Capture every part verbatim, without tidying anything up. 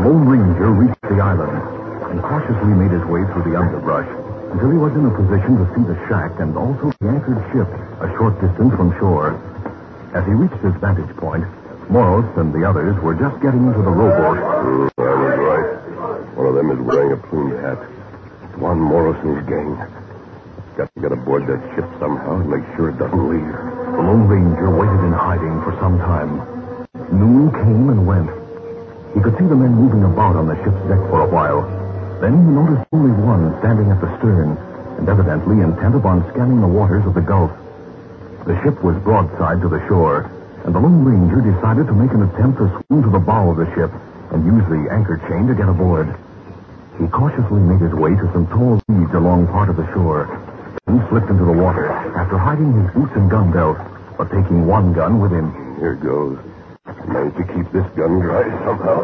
Lone Ranger reached the island and cautiously made his way through the underbrush until he was in a position to see the shack and also the anchored ship a short distance from shore. As he reached his vantage point, Moros and the others were just getting into the rowboat. Mm, I was right. One of them is wearing a plumed hat. Juan Moros and his gang. Got to get aboard that ship somehow and make sure it doesn't leave. The Lone Ranger waited in hiding for some time. Noon came and went. He could see the men moving about on the ship's deck for a while. Then he noticed only one standing at the stern and evidently intent upon scanning the waters of the Gulf. The ship was broadside to the shore, and the Lone Ranger decided to make an attempt to swim to the bow of the ship and use the anchor chain to get aboard. He cautiously made his way to some tall reeds along part of the shore, then slipped into the water after hiding his boots and gun belt, but taking one gun with him. Here goes. Managed to keep this gun dry somehow.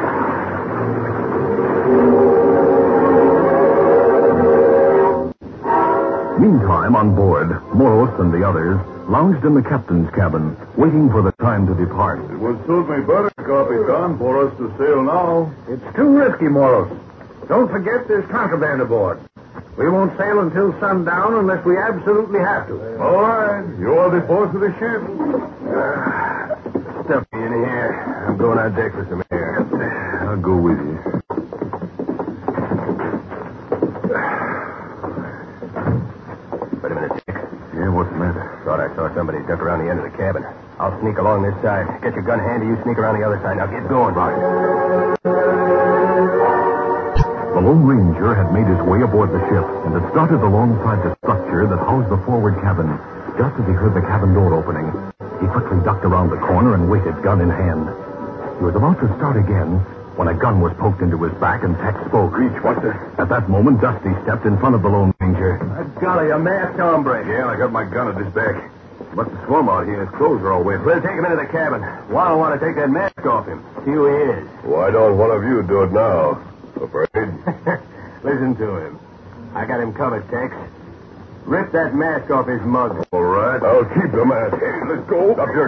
Meantime, on board, Moros and the others lounged in the captain's cabin, waiting for the time to depart. It would suit me better, Capitan, for us to sail now. It's too risky, Moros. Don't forget there's contraband aboard. We won't sail until sundown unless we absolutely have to. All right. You are the boss of the ship. Stuff me in here. I'm going on deck for some air. I'll go with you. Wait a minute, Dick. Yeah, what's the matter? Thought I saw somebody duck around the end of the cabin. I'll sneak along this side. Get your gun handy. You sneak around the other side. Now get going, Roger. The Lone Ranger had made his way aboard the ship and had started alongside the structure that housed the forward cabin. Just as he heard the cabin door opening, he quickly ducked around the corner and waited, gun in hand. He was about to start again when a gun was poked into his back and Tex spoke. Reach, what's it? At that moment, Dusty stepped in front of the Lone Ranger. Golly, a masked hombre. Yeah, I got my gun at his back. He must have swum out here. His clothes are all wet. We'll take him into the cabin. Juan will want to take that mask off him. See who he is. Why don't one of you do it now? Afraid? Listen to him. I got him covered, Tex. Rip that mask off his mug. All right. I'll keep the mask. Hey, let's go. Up your